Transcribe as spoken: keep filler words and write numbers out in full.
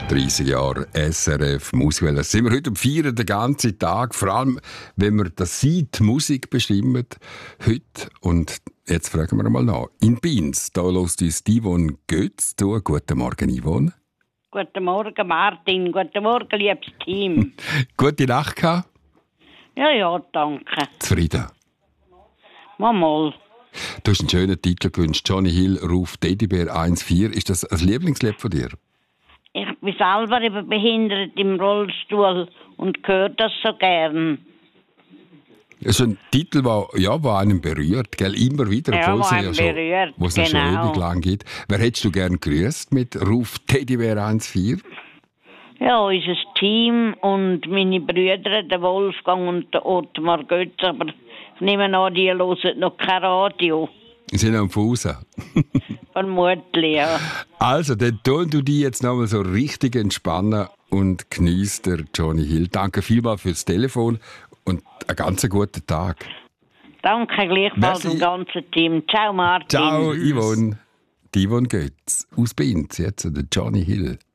dreissig Jahre S R F Musikwelle. Sind wir heute am Feiern den ganzen Tag, vor allem wenn wir das Seit Musik bestimmen heute. Und jetzt fragen wir mal nach. In Binz, da hört uns Yvonne Götz zu. Guten Morgen, Yvonne. Guten Morgen, Martin. Guten Morgen, liebes Team. Gute Nacht gehabt? Ja, ja, danke. Zufrieden? Mal, mal. Du hast einen schönen Titel gewünscht. Johnny Hill ruft Teddybär eins vier. Ist das ein Lieblingslied von dir? Ich bin selber eben behindert im Rollstuhl und höre das so gern. Es ist ein Titel, der ja, der einen berührt, gell? Immer wieder, ja, obwohl es ja schon, berührt, wo es genau. ja schon ewig lang gibt. Wer hättest du gern gegrüßt mit Ruf Teddybär eins vier? Ja, unser Team und meine Brüder, der Wolfgang und der Ottmar Götz, aber ich nehme an, die hören noch kein Radio. Sie sind am Fußen. Vermutlich, ja. Also, dann tun du dich jetzt nochmal so richtig entspannen und genießt der Johnny Hill. Danke vielmals fürs Telefon und einen ganz guten Tag. Danke gleichfalls dem ganzen Team. Ciao, Martin. Ciao, Yvonne. Die Yvonne Götz aus Binz, jetzt der Johnny Hill.